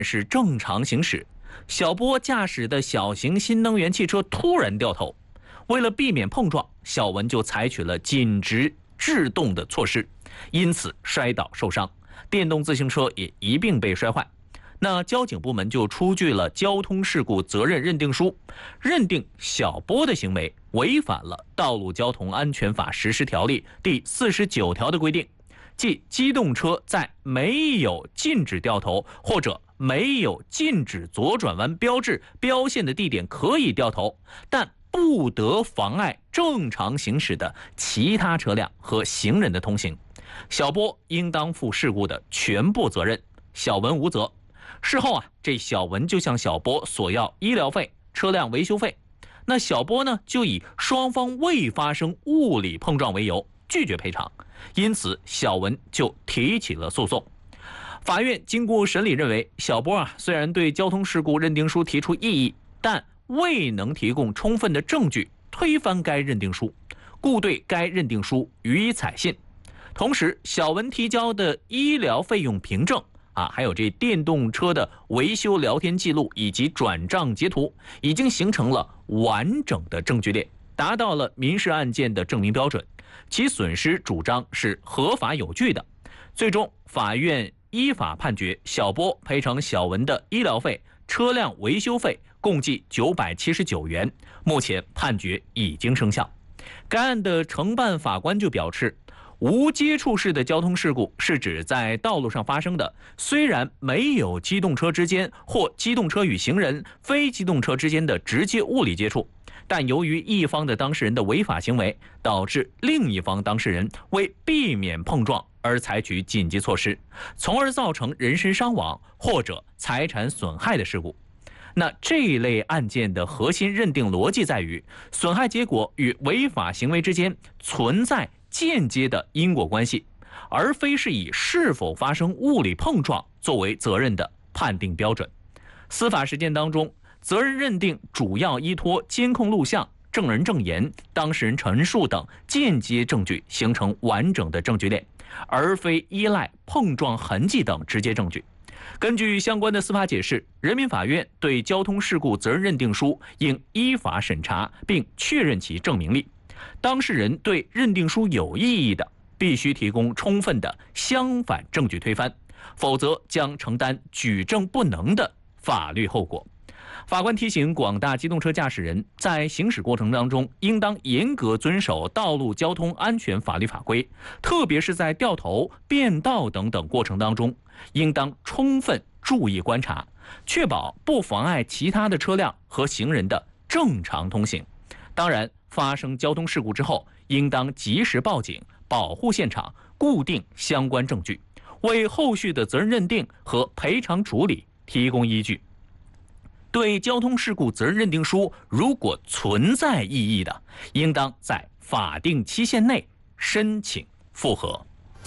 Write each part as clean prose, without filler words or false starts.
是正常行驶，小波驾驶的小型新能源汽车突然掉头，为了避免碰撞，小文就采取了紧急制动的措施，因此摔倒受伤，电动自行车也一并被摔坏。那交警部门就出具了交通事故责任认定书，认定小波的行为违反了《道路交通安全法实施条例》第49条的规定，即机动车在没有禁止掉头或者没有禁止左转弯标志标线的地点可以掉头，但不得妨碍正常行驶的其他车辆和行人的通行。小波应当负事故的全部责任，小文无责。事后这小文就向小波索要医疗费、车辆维修费。那小波呢，就以双方未发生物理碰撞为由拒绝赔偿，因此小文就提起了诉讼。法院经过审理认为，小波虽然对交通事故认定书提出异议，但未能提供充分的证据推翻该认定书，故对该认定书予以采信。同时，小文提交的医疗费用凭证还有这电动车的维修聊天记录以及转账截图，已经形成了完整的证据链，达到了民事案件的证明标准，其损失主张是合法有据的。最终，法院依法判决小波赔偿小文的医疗费、车辆维修费共计979元，目前判决已经生效。该案的承办法官就表示，无接触式的交通事故是指在道路上发生的，虽然没有机动车之间或机动车与行人、非机动车之间的直接物理接触，但由于一方的当事人的违法行为，导致另一方当事人为避免碰撞而采取紧急措施，从而造成人身伤亡或者财产损害的事故。那这一类案件的核心认定逻辑在于，损害结果与违法行为之间存在间接的因果关系，而非是以是否发生物理碰撞作为责任的判定标准。司法实践当中，责任认定主要依托监控录像、证人证言、当事人陈述等间接证据形成完整的证据链，而非依赖碰撞痕迹等直接证据。根据相关的司法解释，人民法院对交通事故责任认定书应依法审查并确认其证明力。当事人对认定书有异议的，必须提供充分的相反证据推翻，否则将承担举证不能的法律后果。法官提醒广大机动车驾驶人，在行驶过程当中，应当严格遵守道路交通安全法律法规，特别是在掉头、变道等过程当中，应当充分注意观察，确保不妨碍其他的车辆和行人的正常通行。当然，发生交通事故之后，应当及时报警，保护现场，固定相关证据，为后续的责任认定和赔偿处理提供依据。对交通事故责任认定书如果存在异议的，应当在法定期限内申请复核。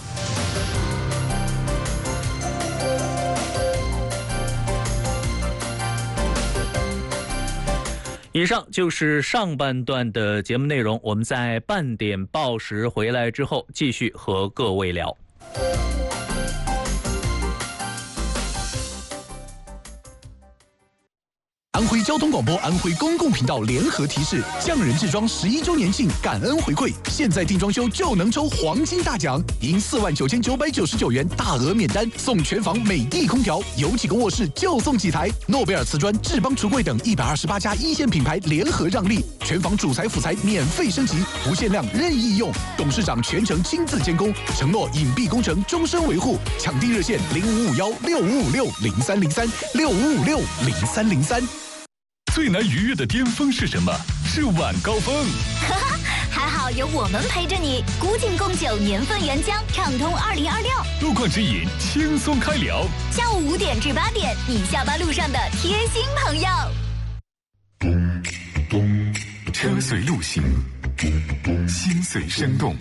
以上就是上半段的节目内容，我们在半点报时回来之后，继续和各位聊。 安徽交通广播、安徽公共频道联合提示：匠人制装11周年庆感恩回馈，现在订装修就能抽黄金大奖，赢49999元大额免单，送全房美的空调，有几个卧室就送几台。诺贝尔瓷砖、智邦橱柜等128家一线品牌联合让利，全房主材辅材免费升级，不限量任意用，董事长全程亲自监工，承诺隐蔽工程终身维护。抢订热线05516556030365560303。 最难逾越的巅峰是什么？是晚高峰。 还好有我们陪着你，古井贡酒年份原浆，畅通2026。 路况指引，轻松开聊。 下午5点至8点，你下班路上的贴心朋友。 车随路行，心随生动。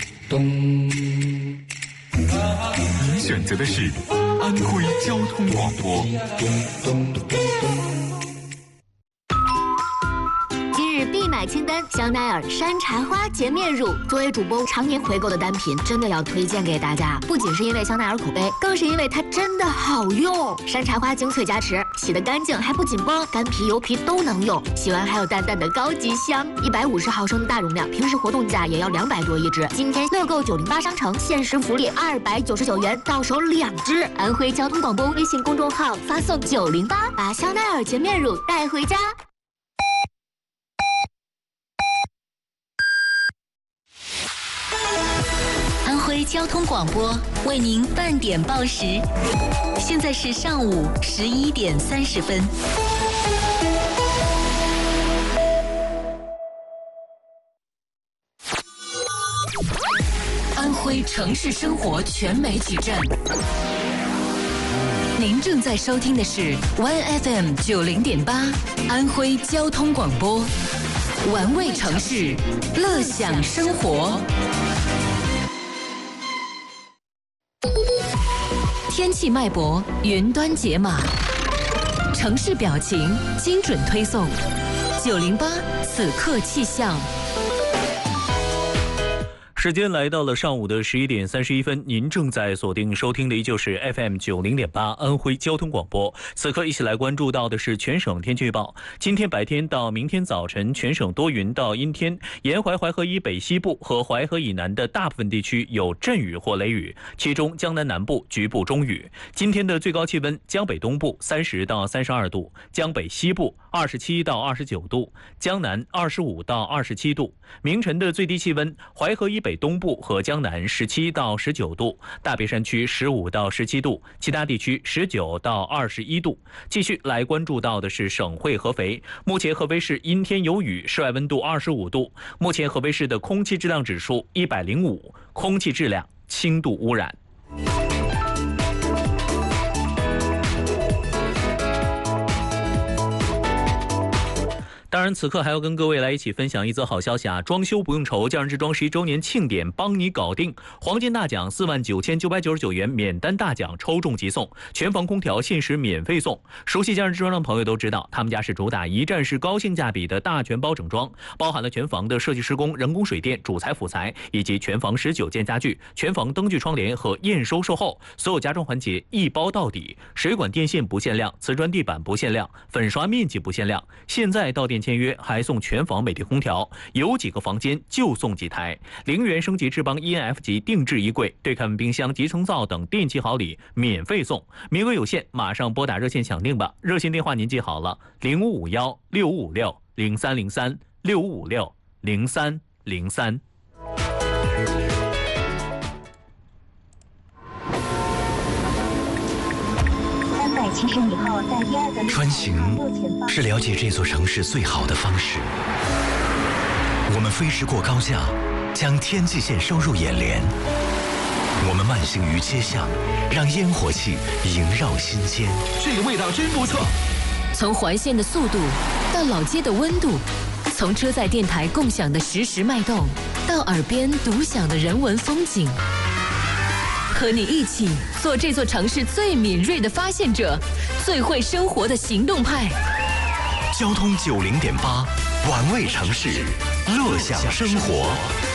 您选择的是安徽交通广播。 今日必买清单香奈儿山茶花洁面乳。作为主播常年回购的单品，真的要推荐给大家。不仅是因为香奈儿口碑，更是因为它真的好用。山茶花精粹加持，洗得干净还不紧绷，干皮油皮都能用。洗完还有淡淡的高级香。150毫升的大容量，平时活动价也要200多一支。今天乐购908商城限时福利299元，到手2支。安徽交通广播微信公众号发送908，把香奈儿洁面乳带回家。安徽交通广播为您半点报时，现在是上午11点30分。安徽城市生活全媒体站，您正在收听的是 OneFM 90.8安徽交通广播，玩味城市，乐享生活。天气脉搏，云端解码，城市表情，精准推送。908此刻气象。 时间来到了上午的11点31分，您正在锁定收听的依旧是 FM 90.8安徽交通广播。此刻一起来关注到的是全省天气预报。今天白天到明天早晨，全省多云到阴天，沿淮淮河以北西部和淮河以南的大部分地区有阵雨或雷雨，其中江南南部局部中雨。今天的最高气温，江北东部30到32度，江北西部27到29度，江南25到27度。明晨的最低气温，淮河以北东部和江南17到19度，大别山区15到17度，其他地区19到21度。继续来关注到的是省会合肥，目前合肥市阴天有雨，室外温度25度。目前合肥市的空气质量指数105，空气质量轻度污染。当然，此刻还要跟各位来一起分享一则好消息啊！装修不用愁，匠人之装11周年庆典帮你搞定，黄金大奖49999元免单大奖抽中即送，全房空调限时免费送。熟悉匠人之装的朋友都知道，他们家是主打一站式高性价比的大全包整装，包含了全房的设计施工、人工水电、主材辅材，以及全房19件家具、全房灯具窗帘和验收售后，所有家装环节一包到底，水管电线不限量，瓷砖地板不限量，粉刷面积不限量。现在到店签约还送全房美的空调，有几个房间就送几台，0元升级智邦 ENF 级定制衣柜、对看冰箱、集成灶等电器好礼免费送，名额有限，马上拨打热线抢定吧。热线电话您记好了，0551 6556 0303 6556 0303。 穿行是了解这座城市最好的方式。我们飞驰过高架，将天际线收入眼帘。我们慢行于街巷，让烟火气萦绕心间。 这个味道真不错。 从环线的速度到老街的温度，从车载电台共享的实时脉动，到耳边独享的人文风景。和你一起做这座城市最敏锐的发现者，最会生活的行动派。 交通90.8，玩味城市，乐享生活。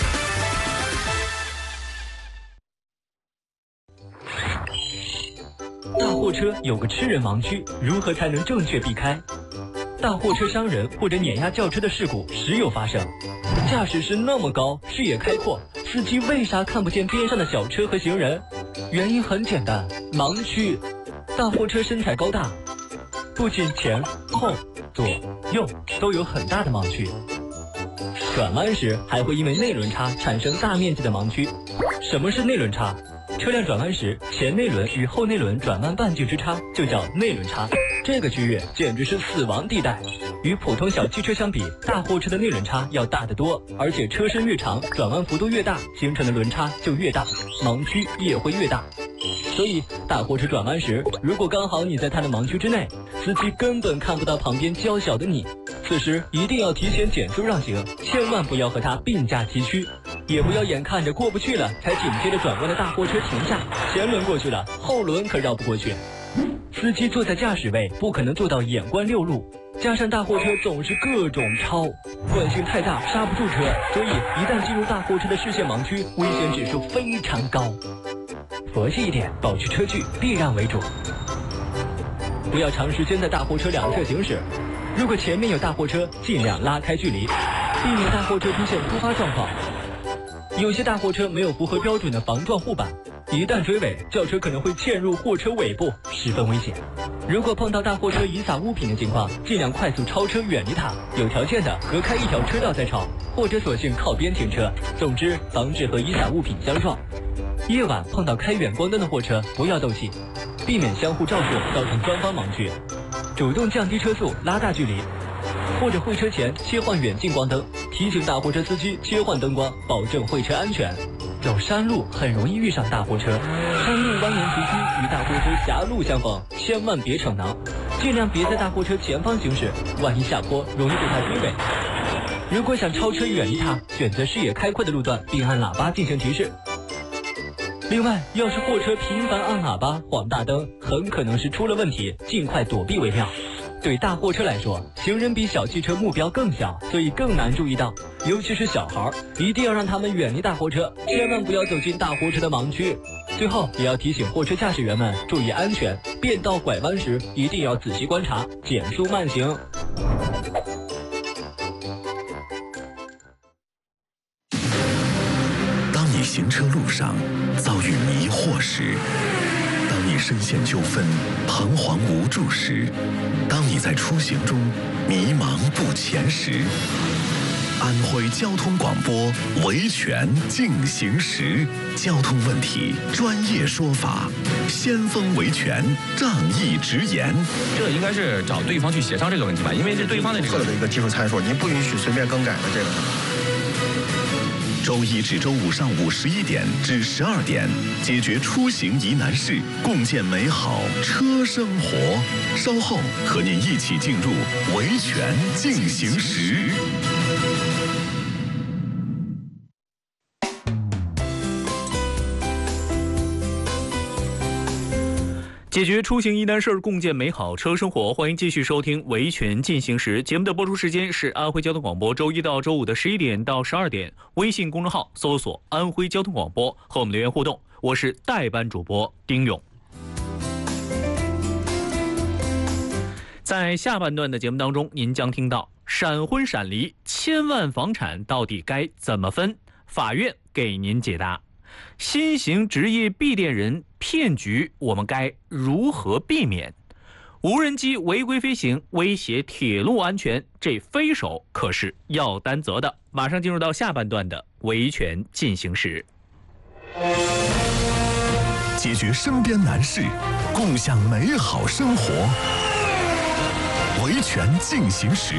大货车有个吃人盲区，如何才能正确避开？大货车伤人或者碾压轿车的事故时有发生。驾驶时那么高，视野开阔，司机为啥看不见边上的小车和行人？原因很简单，盲区。大货车身材高大，不仅前后左右都有很大的盲区，转弯时还会因为内轮差产生大面积的盲区。什么是内轮差？车辆转弯时，前内轮与后内轮转弯半径之差就叫内轮差，这个区域简直是死亡地带。与普通小汽车相比，大货车的内轮差要大得多，而且车身越长，转弯幅度越大，形成的轮差就越大，盲区也会越大。所以大货车转弯时，如果刚好你在它的盲区之内，司机根本看不到旁边较小的你，此时一定要提前减速让行，千万不要和它并驾齐驱，也不要眼看着过不去了才紧接着转弯的大货车停下，前轮过去了，后轮可绕不过去。司机坐在驾驶位不可能做到眼观六路， 加上大货车总是各种超，惯性太大，刹不住车，所以一旦进入大货车的视线盲区，危险指数非常高。佛系一点，保持车距，避让为主。不要长时间在大货车两侧行驶，如果前面有大货车，尽量拉开距离，避免大货车出现突发状况。有些大货车没有符合标准的防撞护板，一旦追尾，轿车可能会嵌入货车尾部，十分危险。如果碰到大货车遗撒物品的情况，尽量快速超车远离它，有条件的隔开一条车道再超，或者索性靠边停车。总之，防止和遗撒物品相撞。夜晚碰到开远光灯的货车，不要斗气，避免相互照射造成双方盲区，主动降低车速，拉大距离，或者会车前切换远近光灯，提醒大货车司机切换灯光，保证会车安全。走山路很容易遇上大货车，山路蜿蜒崎岖，与大货车狭路相逢，千万别逞能，尽量别在大货车前方行驶，万一下坡容易被它追尾。如果想超车远离它，选择视野开阔的路段，并按喇叭进行提示。另外，要是货车频繁按喇叭、晃大灯，很可能是出了问题，尽快躲避为妙。对大货车来说，行人比小汽车目标更小，所以更难注意到，尤其是小孩，一定要让他们远离大货车，千万不要走进大货车的盲区。最后，也要提醒货车驾驶员们注意安全，变道拐弯时一定要仔细观察，减速慢行。 当你行车路上遭遇迷惑时，当你深陷纠纷、彷徨无助时，当你在出行中迷茫不前时，安徽交通广播维权进行时，交通问题专业说法，先锋维权，仗义直言。 这应该是找对方去协商这个问题吧，因为是对方的这个的一个技术参数，您不允许随便更改的这个。 周一至周五上午11点至12点，解决出行疑难事，共建美好车生活。稍后和您一起进入维权进行时。 解决出行疑难事儿，共建美好车生活。欢迎继续收听维权进行时。节目的播出时间是安徽交通广播周一到周五的11点到12点。微信公众号搜索安徽交通广播，和我们留言互动。我是代班主播丁勇。在下半段的节目当中，您将听到闪婚闪离，千万房产到底该怎么分？法院给您解答。新型职业闭店人骗局，我们该如何避免？无人机违规飞行威胁铁路安全，这飞手可是要担责的。马上进入到下半段的维权进行时， 解决身边难事，共享美好生活。维权进行时。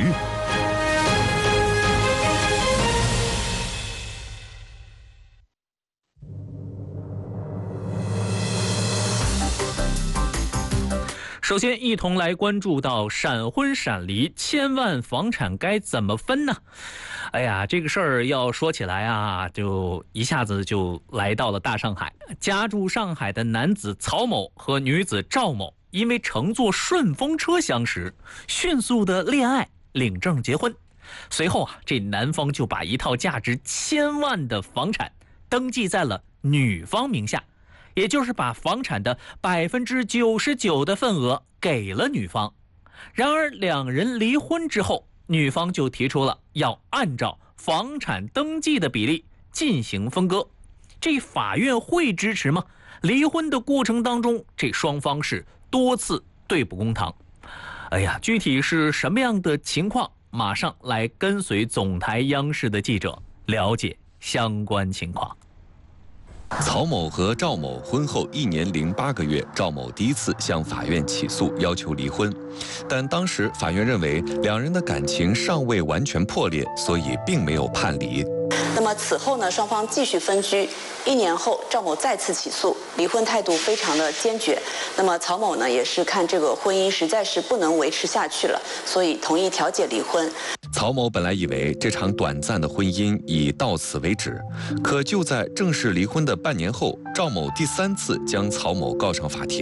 首先，一同来关注到闪婚闪离，千万房产该怎么分呢？哎呀，这个事儿要说起来啊，就一下子就来到了大上海。家住上海的男子曹某和女子赵某，因为乘坐顺风车相识，迅速的恋爱，领证结婚。随后啊，这男方就把一套价值1000万的房产登记在了女方名下。也就是把房产的99%的份额给了女方。然而两人离婚之后，女方就提出了要按照房产登记的比例进行分割。这法院会支持吗？离婚的过程当中，这双方是多次对簿公堂。哎呀，具体是什么样的情况？马上来跟随总台央视的记者了解相关情况。 曹某和赵某婚后1年08个月，赵某第一次向法院起诉，要求离婚，但当时法院认为两人的感情尚未完全破裂，所以并没有判离。 那么此后呢，双方继续分居。1年后，赵某再次起诉，离婚态度非常的坚决。那么曹某呢，也是看这个婚姻实在是不能维持下去了，所以同意调解离婚。 曹某本来以为这场短暂的婚姻已到此为止，可就在正式离婚的半年后，赵某第3次将曹某告上法庭。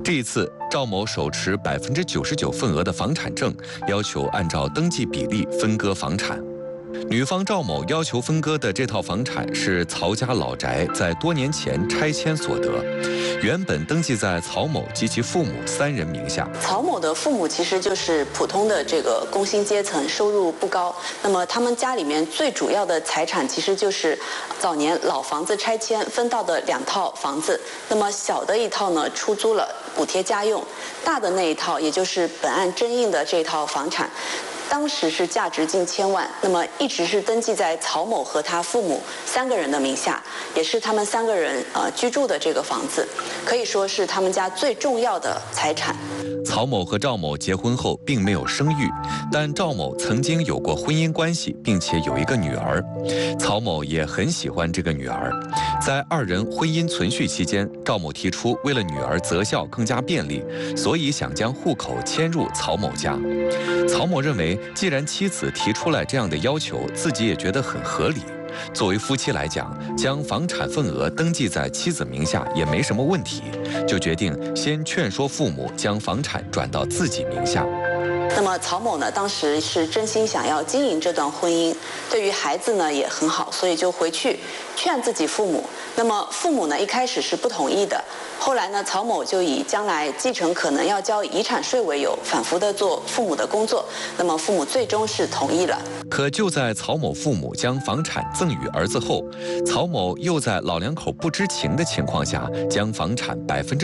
这一次，赵某手持99%份额的房产证，要求按照登记比例分割房产。女方赵某要求分割的这套房产是曹家老宅在多年前拆迁所得，原本登记在曹某及其父母3人名下。 曹某的父母其实就是普通的这个工薪阶层，收入不高。那么他们家里面最主要的财产其实就是早年老房子拆迁分到的2套房子。那么小的一套呢出租了补贴家用，大的那一套也就是本案争议的这套房产，当时是价值近1000万，那么一直是登记在曹某和他父母3个人的名下，也是他们3个人居住的这个房子，可以说是他们家最重要的财产。 曹某和赵某结婚后并没有生育，但赵某曾经有过婚姻关系，并且有一个女儿。曹某也很喜欢这个女儿。在2人婚姻存续期间，赵某提出为了女儿择校更加便利，所以想将户口迁入曹某家。曹某认为，既然妻子提出来这样的要求，自己也觉得很合理。作为夫妻来讲，将房产份额登记在妻子名下也没什么问题，就决定先劝说父母将房产转到自己名下。 那么曹某呢，当时是真心想要经营这段婚姻，对于孩子呢也很好，所以就回去劝自己父母。那么父母呢一开始是不同意的，后来呢曹某就以将来继承可能要交遗产税为由，反复的做父母的工作。那么父母最终是同意了。 可就在曹某父母将房产赠与儿子后，曹某又在老两口不知情的情况下，将房产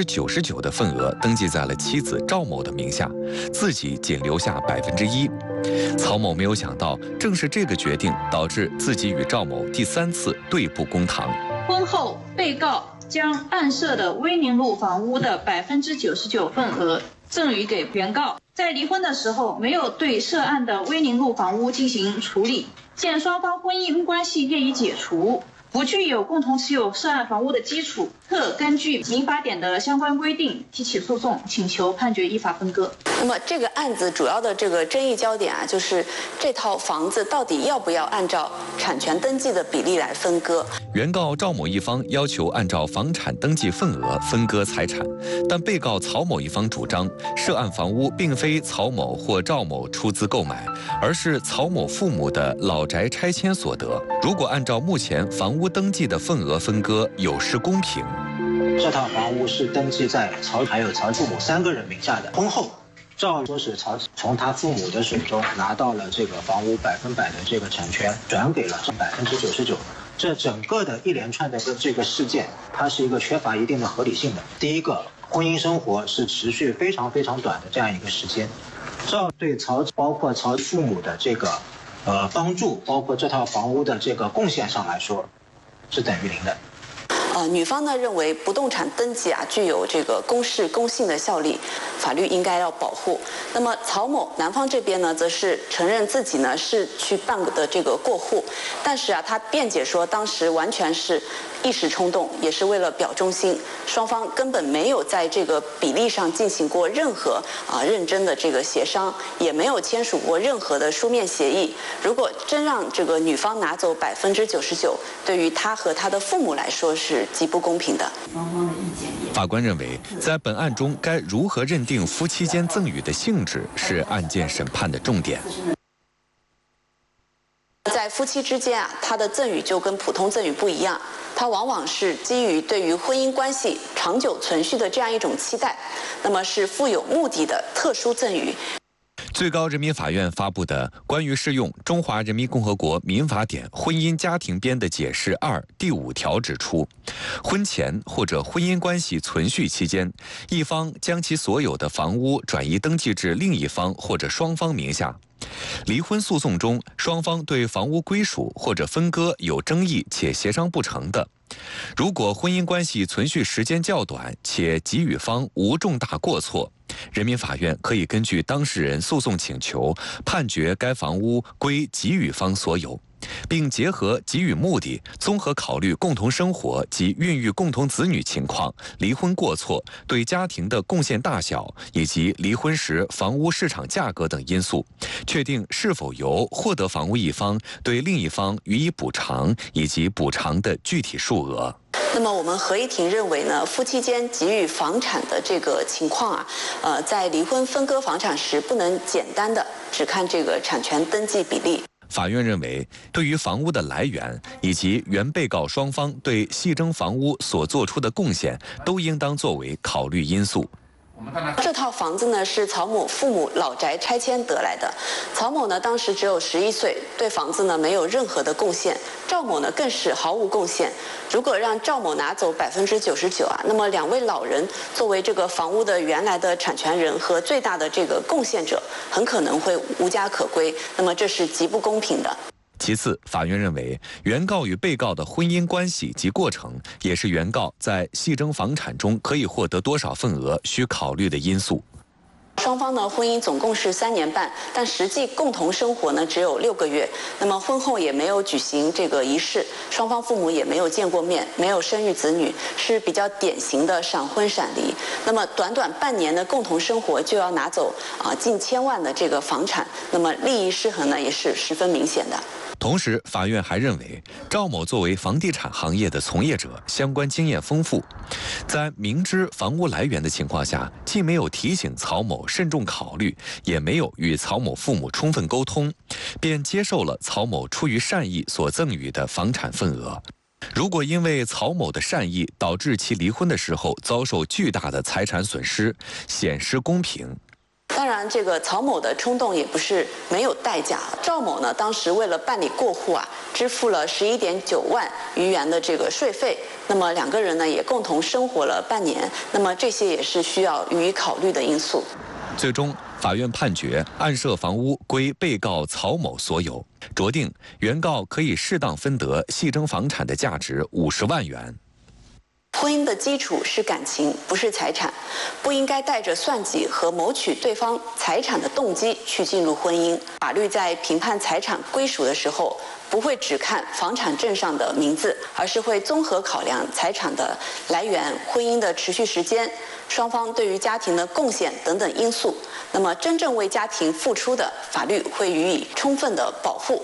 99%的份额登记在了妻子赵某的名下，自己仅留下1%。曹某没有想到，正是这个决定导致自己与赵某第3次对簿公堂。 婚后，被告将案涉的威宁路房屋的99%份额赠与给原告，在离婚的时候没有对涉案的威宁路房屋进行处理，现双方婚姻关系业已解除，不具有共同持有涉案房屋的基础，特根据民法典的相关规定提起诉讼，请求判决依法分割。 那么这个案子主要的这个争议焦点啊，就是这套房子到底要不要按照产权登记的比例来分割。 原告赵某一方要求按照房产登记份额分割财产，但被告曹某一方主张，涉案房屋并非曹某或赵某出资购买，而是曹某父母的老宅拆迁所得。如果按照目前房屋登记的份额分割，有失公平。 这套房屋是登记在曹还有曹父母3个人名下的。婚后，赵说是曹从他父母的手中拿到了这个房屋100%的这个产权，转给了99%。这整个的一连串的这个事件，它是一个缺乏一定的合理性的。第一个，婚姻生活是持续非常非常短的这样一个时间，赵对曹包括曹父母的这个帮助，包括这套房屋的这个贡献上来说，是等于0的。 女方呢认为不动产登记啊具有这个公示公信的效力，法律应该要保护。那么曹某男方这边呢，则是承认自己呢是去办的这个过户，但是啊他辩解说当时完全是一时冲动，也是为了表忠心，双方根本没有在这个比例上进行过任何认真的这个协商，也没有签署过任何的书面协议。如果真让这个女方拿走99%，对于她和她的父母来说是极不公平的。 法官认为，在本案中该如何认定夫妻间赠与的性质是案件审判的重点。 在夫妻之间啊，他的赠与就跟普通赠与不一样，它往往是基于对于婚姻关系长久存续的这样一种期待，那么是富有目的的特殊赠与。 最高人民法院发布的《关于适用中华人民共和国民法典婚姻家庭编的解释2第5条指出，婚前或者婚姻关系存续期间，一方将其所有的房屋转移登记至另一方或者双方名下。离婚诉讼中，双方对房屋归属或者分割有争议且协商不成的，如果婚姻关系存续时间较短且给予方无重大过错，人民法院可以根据当事人诉讼请求，判决该房屋归给予方所有。 并结合给予目的，综合考虑共同生活及孕育共同子女情况、离婚过错、对家庭的贡献大小以及离婚时房屋市场价格等因素，确定是否由获得房屋一方对另一方予以补偿以及补偿的具体数额。 那么我们合议庭认为呢，夫妻间给予房产的这个情况啊，在离婚分割房产时，不能简单的只看这个产权登记比例。 法院认为，对于房屋的来源以及原被告双方对系争房屋所做出的贡献，都应当作为考虑因素。 这套房子呢是曹某父母老宅拆迁得来的，曹某呢当时只有11岁，对房子呢没有任何的贡献，赵某呢更是毫无贡献。如果让赵某拿走99%啊，那么2位老人作为这个房屋的原来的产权人和最大的这个贡献者，很可能会无家可归，那么这是极不公平的。 其次，法院认为，原告与被告的婚姻关系及过程，也是原告在系争房产中可以获得多少份额需考虑的因素。 双方呢婚姻总共是3年半，但实际共同生活呢只有6个月。那么婚后也没有举行这个仪式，双方父母也没有见过面，没有生育子女，是比较典型的闪婚闪离。那么短短半年的共同生活就要拿走近1000万的这个房产，那么利益失衡呢也是十分明显的。 同时，法院还认为，赵某作为房地产行业的从业者，相关经验丰富，在明知房屋来源的情况下，既没有提醒曹某慎重考虑，也没有与曹某父母充分沟通，便接受了曹某出于善意所赠予的房产份额。如果因为曹某的善意导致其离婚的时候遭受巨大的财产损失，显失公平。 当然，这个曹某的冲动也不是没有代价。赵某呢，当时为了办理过户支付了11.9万余元的这个税费。那么2个人呢，也共同生活了半年。那么这些也是需要予以考虑的因素。 最终，法院判决案涉房屋归被告曹某所有，酌定原告可以适当分得系争房产的价值50万元。 婚姻的基础是感情，不是财产，不应该带着算计和谋取对方财产的动机去进入婚姻。法律在评判财产归属的时候，不会只看房产证上的名字，而是会综合考量财产的来源、婚姻的持续时间、双方对于家庭的贡献等等因素。那么，真正为家庭付出的，法律会予以充分的保护。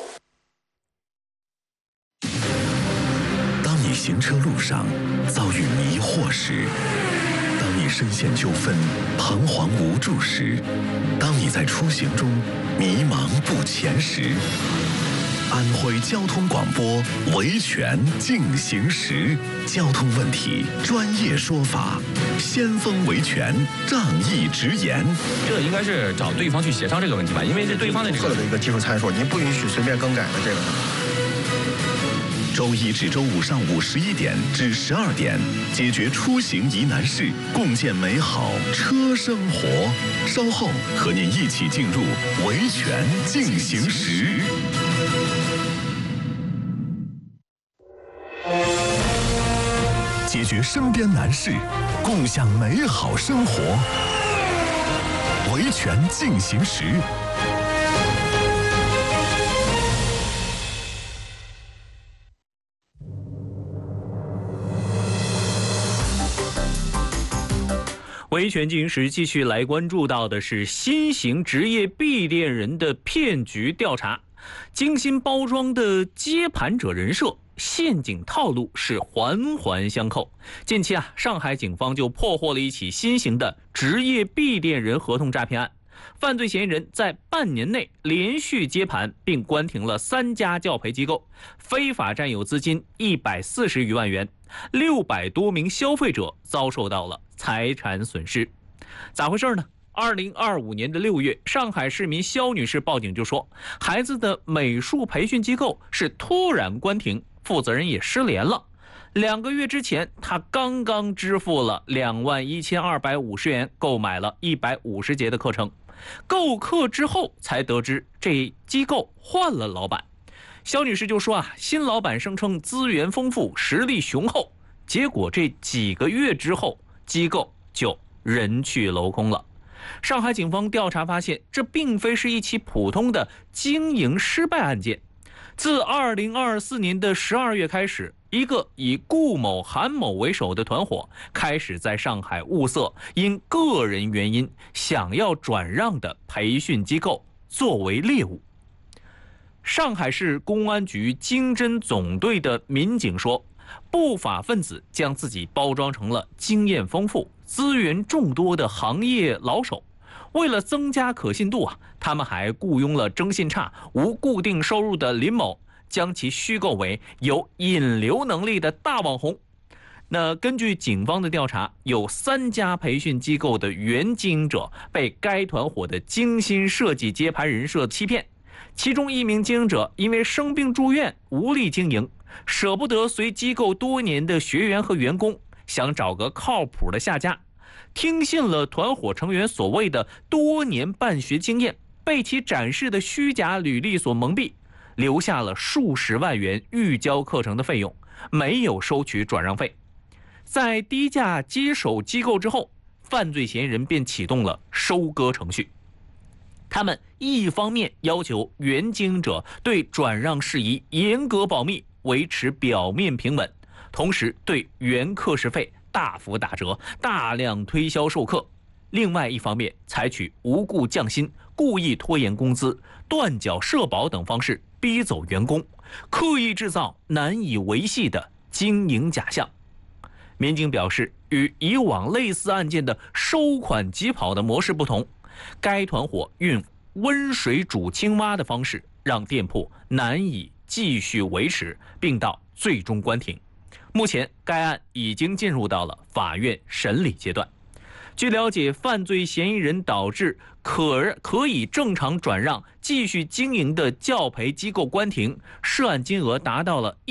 当你行车路上遭遇迷惑时，当你深陷纠纷、彷徨无助时，当你在出行中迷茫不前时，安徽交通广播维权进行时，交通问题专业说法，先锋维权，仗义直言。 这应该是找对方去协商这个问题吧，因为这对方的这个一个技术参数，您不允许随便更改的这个。 周一至周五上午11点至12点，解决出行疑难事，共建美好车生活。稍后和您一起进入维权进行时。解决身边难事，共享美好生活。维权进行时。 维权进行时，继续来关注到的是新型职业闭店人的骗局调查。精心包装的接盘者人设，陷阱套路是环环相扣。近期上海警方就破获了一起新型的职业闭店人合同诈骗案。犯罪嫌疑人在半年内连续接盘，并关停了3家教培机构，非法占有资金140余万元，600多名消费者遭受到了财产损失。咋回事呢？2025年的6月，上海市民肖女士报警就说，孩子的美术培训机构是突然关停，负责人也失联了。2个月之前，她刚刚支付了21250元，购买了150节的课程。购课之后才得知这机构换了老板。肖女士就说新老板声称资源丰富，实力雄厚，结果这几个月之后，机构就人去楼空了。上海警方调查发现，这并非是一起普通的经营失败案件。 自2024年的12月开始，一个以顾某、韩某为首的团伙开始在上海物色因个人原因想要转让的培训机构作为猎物。上海市公安局经侦总队的民警说，不法分子将自己包装成了经验丰富、资源众多的行业老手。为了增加可信度他们还雇佣了征信差、无固定收入的林某，将其虚构为有引流能力的大网红。那根据警方的调查，有3家培训机构的原经营者被该团伙的精心设计接盘人设欺骗。其中一名经营者因为生病住院，无力经营，舍不得随机构多年的学员和员工，想找个靠谱的下家。听信了团伙成员所谓的多年办学经验，被其展示的虚假履历所蒙蔽，留下了数十万元预交课程的费用，没有收取转让费。在低价接手机构之后，犯罪嫌疑人便启动了收割程序。他们一方面要求原经营者对转让事宜严格保密，维持表面平稳，同时对原课时费大幅打折，大量推销授课。另外一方面，采取无故降薪、故意拖延工资、断缴社保等方式逼走员工，刻意制造难以维系的经营假象。民警表示，与以往类似案件的收款即跑的模式不同，该团伙用温水煮青蛙的方式，让店铺难以继续维持，并到最终关停。目前，该案已经进入到了法院审理阶段。据了解，犯罪嫌疑人导致可以正常转让、继续经营的教培机构关停，涉案金额达到了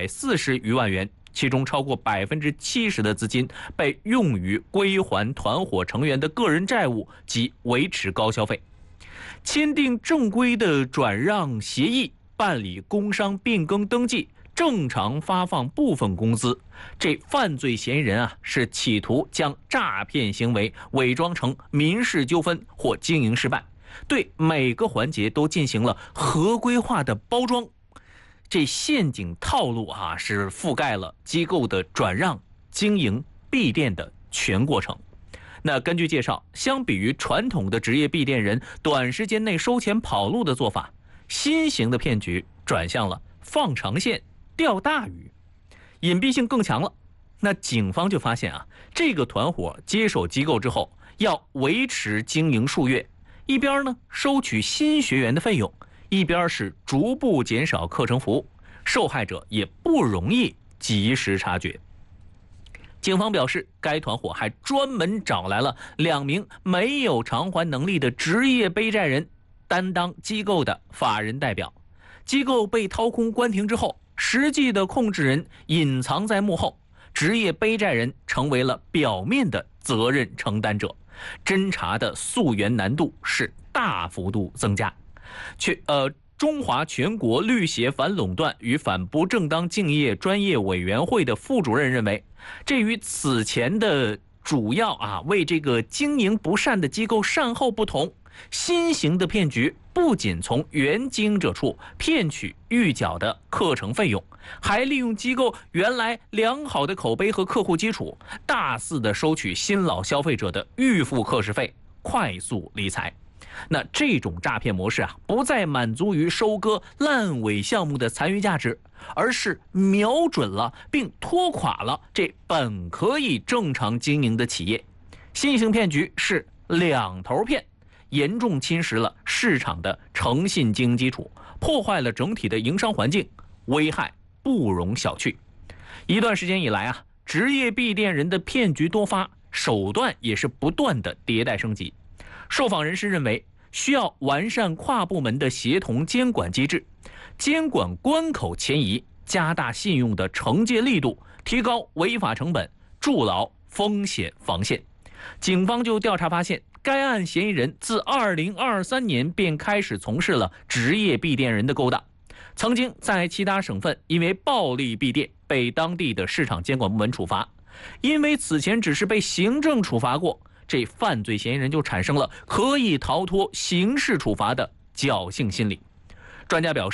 140余万元，其中超过70%的资金被用于归还团伙成员的个人债务及维持高消费。签订正规的转让协议，办理工商变更登记，正常发放部分工资，这犯罪嫌疑人是企图将诈骗行为伪装成民事纠纷或经营失败，对每个环节都进行了合规化的包装。这陷阱套路是覆盖了机构的转让、经营、闭店的全过程。那根据介绍，相比于传统的职业闭店人短时间内收钱跑路的做法，新型的骗局转向了放长线钓大鱼，隐蔽性更强了。那警方就发现这个团伙接手机构之后，要维持经营数月，一边呢收取新学员的费用，一边是逐步减少课程服务，受害者也不容易及时察觉。警方表示，该团伙还专门找来了2名没有偿还能力的职业背债人，担当机构的法人代表。机构被掏空关停之后，实际的控制人隐藏在幕后，职业背债人成为了表面的责任承担者，侦查的溯源难度是大幅度增加。中华全国律协反垄断与反不正当竞业专业委员会的副主任认为，这与此前的主要为这个经营不善的机构善后不同，新型的骗局不仅从原经营者处骗取预缴的课程费用，还利用机构原来良好的口碑和客户基础，大肆的收取新老消费者的预付课时费，快速理财。那这种诈骗模式不再满足于收割烂尾项目的残余价值，而是瞄准了并拖垮了这本可以正常经营的企业。新型骗局是两头骗，严重侵蚀了市场的诚信经营基础，破坏了整体的营商环境，危害不容小觑。一段时间以来职业闭店人的骗局多发，手段也是不断的迭代升级。受访人士认为，需要完善跨部门的协同监管机制，监管关口前移，加大信用的惩戒力度，提高违法成本，筑牢风险防线。警方就调查发现，该案嫌疑人自2023年便开始从事了职业闭店人的勾当，曾经在其他省份因为暴力闭店被当地的市场监管部门处罚，因为此前只是被行政处罚过，这犯罪嫌疑人就产生了可以逃脱刑事处罚的侥幸心理。专家表示，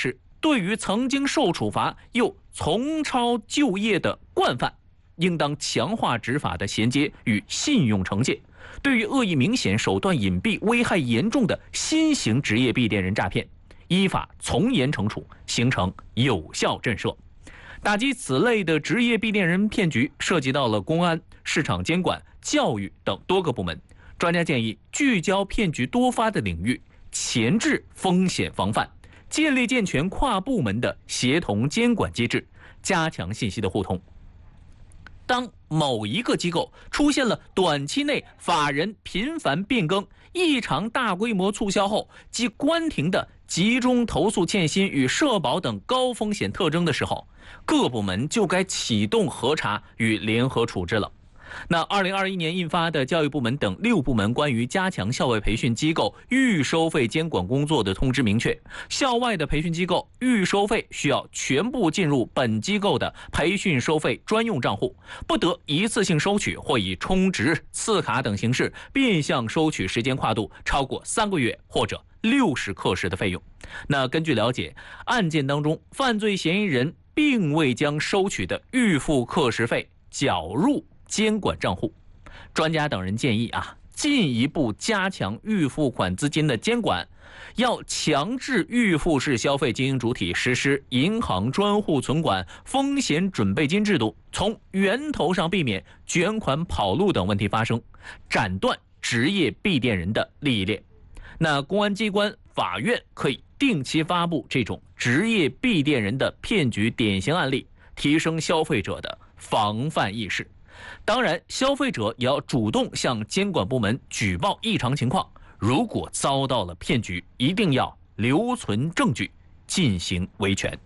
对于曾经受处罚又从超就业的惯犯，应当强化执法的衔接与信用惩戒。对于恶意明显、手段隐蔽、危害严重的新型职业闭店人诈骗，依法从严惩处，形成有效震慑。打击此类的职业闭店人骗局，涉及到了公安、市场监管、教育等多个部门。专家建议聚焦骗局多发的领域，前置风险防范，建立健全跨部门的协同监管机制，加强信息的互通。当某一个机构出现了短期内法人频繁变更、异常大规模促销后即关停的集中投诉欠薪与社保等高风险特征的时候，各部门就该启动核查与联合处置了。那2021年印发的教育部门等6部门关于加强校外培训机构预收费监管工作的通知明确，校外的培训机构预收费需要全部进入本机构的培训收费专用账户，不得一次性收取或以充值、次卡等形式变相收取时间跨度超过3个月或者60课时的费用。那根据了解，案件当中犯罪嫌疑人并未将收取的预付课时费缴入监管账户。专家等人建议进一步加强预付款资金的监管，要强制预付式消费经营主体实施银行专户存管风险准备金制度，从源头上避免卷款跑路等问题发生，斩断职业闭店人的利益链。那公安机关、法院可以定期发布这种职业闭店人的骗局典型案例，提升消费者的防范意识。当然，消费者也要主动向监管部门举报异常情况，如果遭到了骗局，一定要留存证据进行维权。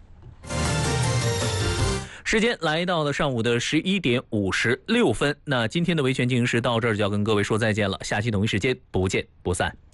时间来到了上午的11点56分，那今天的维权进行时到这儿就要跟各位说再见了，下期同一时间不见不散。